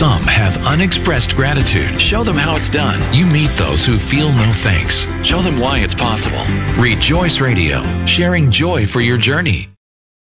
Some have unexpressed gratitude. Show them how it's done. You meet those who feel no thanks. Show them why it's possible. Rejoice Radio, sharing joy for your journey.